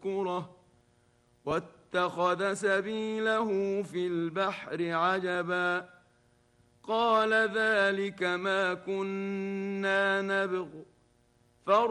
نذكره واتخذ سبيله في البحر عجبا قال ذلك ما كنا نبغ